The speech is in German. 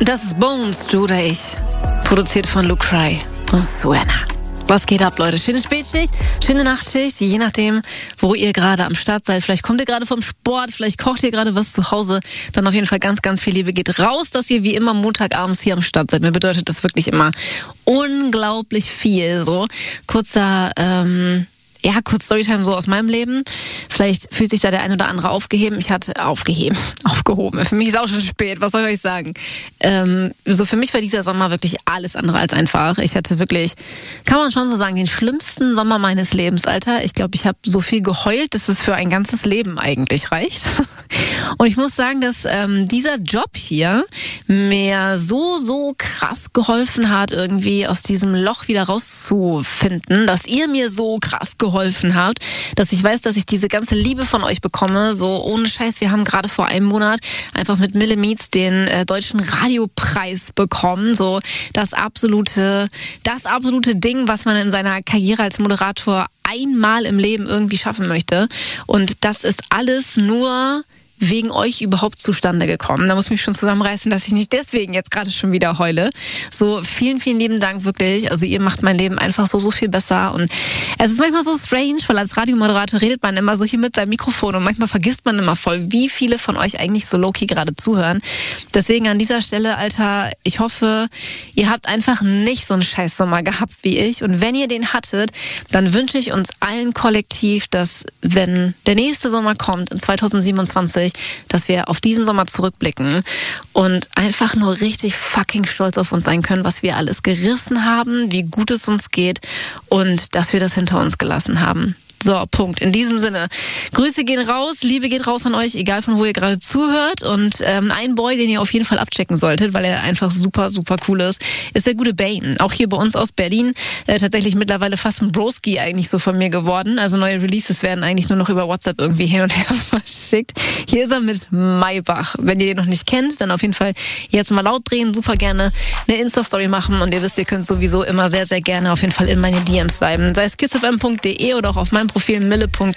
Das ist Bones, du oder ich. Produziert von Luke Cry und Suena. Was geht ab, Leute? Schöne Spätschicht, schöne Nachtschicht, je nachdem, wo ihr gerade am Start seid. Vielleicht kommt ihr gerade vom Sport, vielleicht kocht ihr gerade was zu Hause. Dann auf jeden Fall ganz, ganz viel Liebe geht raus, dass ihr wie immer Montagabends hier am Start seid. Mir bedeutet das wirklich immer unglaublich viel. So kurzer kurz Storytime so aus meinem Leben. Vielleicht fühlt sich da der ein oder andere aufgehoben. Für mich ist auch schon spät, was soll ich euch sagen? Für mich war dieser Sommer wirklich alles andere als einfach. Ich hatte wirklich, kann man schon so sagen, den schlimmsten Sommer meines Lebens, Alter. Ich glaube, ich habe so viel geheult, dass es für ein ganzes Leben eigentlich reicht. Und ich muss sagen, dass dieser Job hier mir so krass geholfen hat, irgendwie aus diesem Loch wieder rauszufinden, dass ihr mir so krass geholfen habt, dass ich weiß, dass ich diese ganze Liebe von euch bekomme, so ohne Scheiß. Wir haben gerade vor einem Monat einfach mit Millimeets den deutschen Radiopreis bekommen, so das absolute Ding, was man in seiner Karriere als Moderator einmal im Leben irgendwie schaffen möchte. Und das ist alles nur wegen euch überhaupt zustande gekommen. Da muss ich mich schon zusammenreißen, dass ich nicht deswegen jetzt gerade schon wieder heule. So, vielen, vielen lieben Dank wirklich. Also ihr macht mein Leben einfach so viel besser. Und es ist manchmal so strange, weil als Radiomoderator redet man immer so hier mit seinem Mikrofon und manchmal vergisst man immer voll, wie viele von euch eigentlich so low-key gerade zuhören. Deswegen an dieser Stelle, Alter, ich hoffe, ihr habt einfach nicht so einen Scheiß-Sommer gehabt wie ich. Und wenn ihr den hattet, dann wünsche ich uns allen kollektiv, dass, wenn der nächste Sommer kommt, in 2027, dass wir auf diesen Sommer zurückblicken und einfach nur richtig fucking stolz auf uns sein können, was wir alles gerissen haben, wie gut es uns geht und dass wir das hinter uns gelassen haben. So, Punkt. In diesem Sinne, Grüße gehen raus, Liebe geht raus an euch, egal von wo ihr gerade zuhört. Und ein Boy, den ihr auf jeden Fall abchecken solltet, weil er einfach super cool ist der gute Bane. Auch hier bei uns aus Berlin. Tatsächlich mittlerweile fast ein Broski eigentlich so von mir geworden. Also neue Releases werden eigentlich nur noch über WhatsApp irgendwie hin und her verschickt. Hier ist er mit Maybach. Wenn ihr den noch nicht kennt, dann auf jeden Fall jetzt mal laut drehen, super gerne eine Insta-Story machen. Und ihr wisst, ihr könnt sowieso immer sehr gerne auf jeden Fall in meine DMs schreiben. Sei es kissfm.de oder auch auf meinem Profil mille.